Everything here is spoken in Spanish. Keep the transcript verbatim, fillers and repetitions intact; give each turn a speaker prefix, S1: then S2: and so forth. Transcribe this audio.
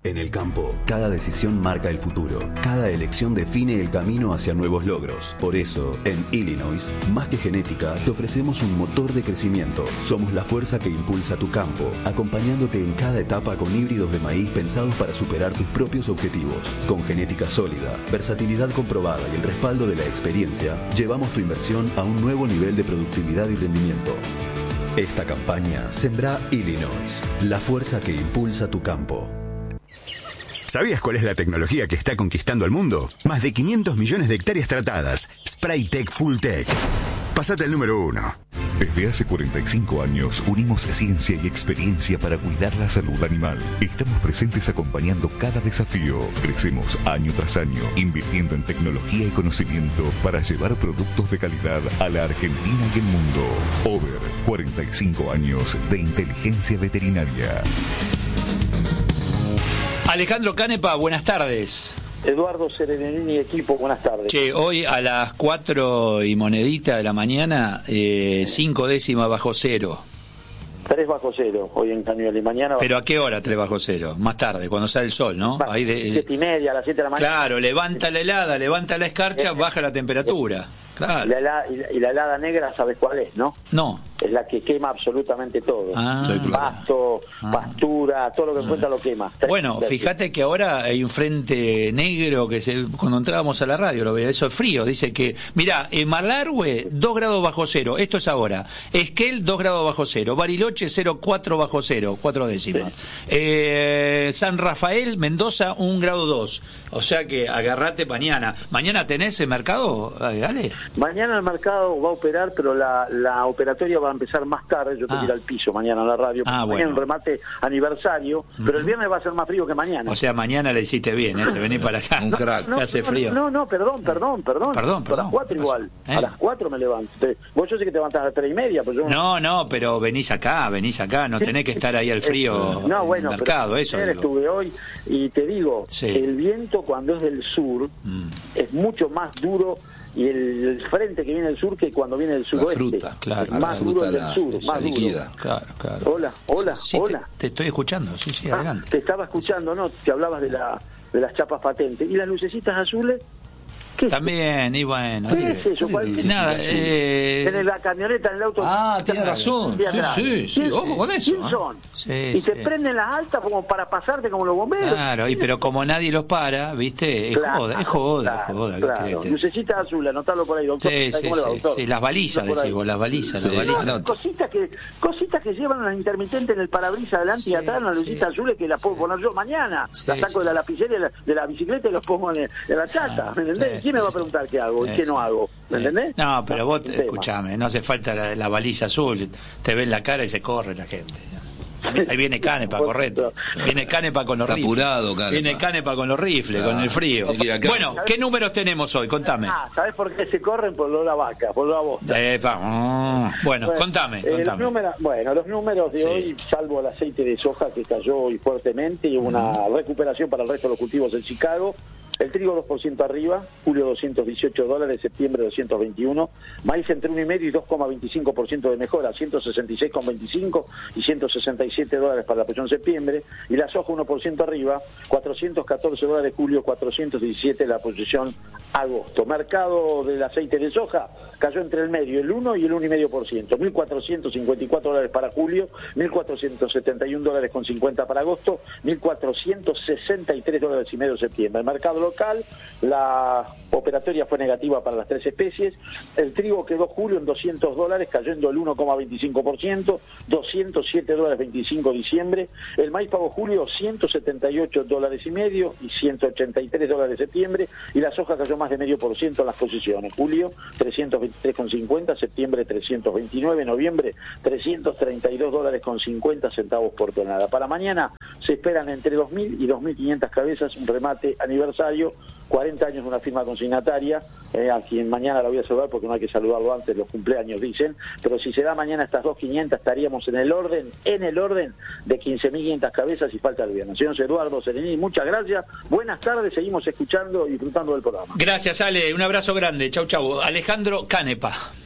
S1: En el campo, cada decisión marca el futuro. Cada elección define el camino hacia nuevos logros. Por eso, en Illinois, más que genética, te ofrecemos un motor de crecimiento. Somos la fuerza que impulsa tu campo, acompañándote en cada etapa con híbridos de maíz pensados para superar tus propios objetivos. Con genética sólida, versatilidad comprobada y el respaldo de la experiencia, llevamos tu inversión a un nuevo nivel de productividad y rendimiento. Esta campaña sembra Illinois, la fuerza que impulsa tu campo.
S2: ¿Sabías cuál es la tecnología que está conquistando al mundo? Más de quinientos millones de hectáreas tratadas. Spraytec Fulltech. Pásate al número uno.
S3: Desde hace cuarenta y cinco años unimos ciencia y experiencia para cuidar la salud animal. Estamos presentes acompañando cada desafío. Crecemos año tras año, invirtiendo en tecnología y conocimiento para llevar productos de calidad a la Argentina y el mundo. Over, cuarenta y cinco años de inteligencia veterinaria.
S4: Alejandro Canepa, buenas tardes.
S5: Eduardo Serenini, equipo, buenas tardes.
S4: Che, hoy a las cuatro y monedita de la mañana, eh, cinco décimas bajo cero.
S5: Tres bajo cero, hoy en Cañuelas. Y mañana...
S4: ¿Pero a qué hora tres bajo cero? Más tarde, cuando sale el sol, ¿no?
S5: Va,
S4: Ahí de,
S5: siete y media, a las siete de la mañana.
S4: Claro, levanta la helada, levanta la escarcha, baja la temperatura. Claro.
S5: La helada, y, la, y la helada negra, ¿sabes cuál es, no?
S4: No.
S5: Es la que quema absolutamente todo.
S4: Ah,
S5: Pasto,
S4: ah.
S5: pastura, todo lo que encuentra lo quema.
S4: Bueno, fíjate que ahora hay un frente negro que se, cuando entrábamos a la radio lo veía, eso es frío, dice que, mirá, en Malargüe dos grados bajo cero, esto es ahora, Esquel dos grados bajo cero, Bariloche cero coma cuatro bajo cero, cuatro décimas, sí. eh, San Rafael, Mendoza un grado dos, o sea que agarrate mañana. ¿Mañana tenés el mercado, Ale?
S5: Mañana el mercado va a operar, pero la, la operatoria va a empezar más tarde. Yo tengo que ir al piso mañana en la radio.
S4: Ah,
S5: mañana
S4: bueno.
S5: un remate aniversario, uh-huh. Pero el viernes va a ser más frío que mañana.
S4: O sea, mañana le hiciste bien, ¿eh? Te venís para acá. Un crack.
S5: No, no,
S4: hace
S5: no,
S4: frío.
S5: No, no, perdón, perdón, perdón.
S4: Perdón, perdón.
S5: A las cuatro igual.
S4: ¿Eh?
S5: A las cuatro me levanto. Vos yo sé que te levantás a las tres y media. Pues yo...
S4: No, no, pero venís acá, venís acá. No sí, tenés que estar ahí al frío
S5: no,
S4: en
S5: bueno,
S4: el mercado, eso digo.
S5: Estuve hoy y te digo, sí. El viento cuando es del sur mm. es mucho más duro. Y el, el frente que viene del sur que cuando viene del suroeste.
S4: La fruta, claro.
S5: Es más duro del
S4: la,
S5: sur, más
S4: liquida.
S5: duro.
S4: Claro, claro.
S5: Hola, hola,
S4: sí,
S5: hola.
S4: Te, te estoy escuchando, sí, sí,
S5: ah,
S4: adelante.
S5: Te estaba escuchando, ¿no? Te hablabas de la de las chapas patentes. ¿Y las lucecitas azules?
S4: ¿Qué También, y bueno.
S5: ¿Qué es eso? ¿Cuál es?
S4: Nada, eh...
S5: En la camioneta, en el auto.
S4: Ah, tienes razón. Sí, sí, sí. Ojo con eso.
S5: ¿Quién son?
S4: Sí,
S5: y
S4: sí.
S5: te prenden las altas como para pasarte como los bomberos.
S4: Claro, y pero como nadie los para, ¿viste? Es
S5: claro,
S4: joda, es joda,
S5: claro,
S4: es joda.
S5: Claro. Lucecitas azules, anotalo por ahí, doctor.
S4: Sí, sí,
S5: ¿Cómo le va,
S4: sí,
S5: doctor?
S4: sí, las balizas, decís vos, las balizas,
S5: sí,
S4: las balizas.
S5: No, cositas que cositas que llevan las intermitentes en el parabrisas adelante sí, y atrás, unas lucecitas sí, azules que las puedo poner yo mañana. Sí, las saco sí. de la lapicera de la, de la bicicleta y los pongo en, el, en la chata, ¿me entendés? Sí, ¿quién me va a preguntar qué hago y qué no hago? ¿Me entendés?
S4: No, pero vos, escuchame, no hace falta la, la baliza azul, te ven la cara y se corre la gente. Ahí viene Canepa, correcto. Viene Canepa con los
S6: Está
S4: rifles.
S6: apurado, Canepa.
S4: Viene Canepa con los rifles, claro, con el frío. Bueno, ¿qué números tenemos hoy? Contame.
S5: Ah, ¿sabés por qué se corren? Por lo de la vaca, por lo de la bosta.
S4: Epa, mm, bueno, bueno, contame.
S5: Eh,
S4: contame.
S5: Los números, bueno, los números de sí. hoy, salvo el aceite de soja que cayó hoy fuertemente y una uh-huh. recuperación para el resto de los cultivos en Chicago. El trigo dos por ciento arriba, julio doscientos dieciocho dólares, septiembre doscientos veintiuno, maíz entre uno coma cinco y dos coma veinticinco por ciento de mejora, ciento sesenta y seis coma veinticinco y ciento sesenta y siete dólares para la posición septiembre, y la soja uno por ciento arriba, cuatrocientos catorce dólares julio, cuatrocientos diecisiete la posición agosto. Mercado del aceite de soja cayó entre el medio, el uno y el uno coma cinco por ciento, mil cuatrocientos cincuenta y cuatro dólares para julio, mil cuatrocientos setenta y uno dólares con cincuenta para agosto, mil cuatrocientos sesenta y tres dólares y medio septiembre. El mercado local, la operatoria fue negativa para las tres especies. El trigo quedó julio en doscientos dólares, cayendo el uno coma veinticinco por ciento, doscientos siete dólares veinticinco diciembre. El maíz pagó julio ciento setenta y ocho dólares y medio y ciento ochenta y tres dólares septiembre, y la soja cayó más de medio por ciento en las posiciones. Julio trescientos veintitrés con cincuenta, septiembre trescientos veintinueve, noviembre trescientos treinta y dos dólares con cincuenta centavos por tonelada. Para mañana se esperan entre dos mil y dos mil quinientas cabezas, un remate aniversario, cuarenta años de una firma consignataria, eh, a quien mañana la voy a saludar porque no hay que saludarlo antes, los cumpleaños dicen, pero si se da mañana estas dos mil quinientas estaríamos en el orden, en el orden de quince mil quinientas cabezas y falta el viernes. Señor Eduardo Serenini, muchas gracias, buenas tardes, seguimos escuchando y disfrutando del programa.
S4: Gracias, Ale, un abrazo grande, chau chau. Alejandro Canepa.